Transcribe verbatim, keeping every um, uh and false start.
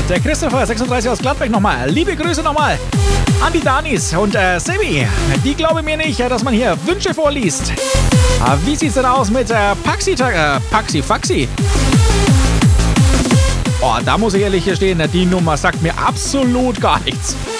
Der Christopher sechsunddreißig aus Gladbeck nochmal. Liebe Grüße nochmal an die Danis und äh, Sebi. Die glauben mir nicht, dass man hier Wünsche vorliest. Aber wie sieht's denn aus mit äh, Paxi, äh, Paxi Faxi? Oh, da muss ich ehrlich gestehen, die Nummer sagt mir absolut gar nichts.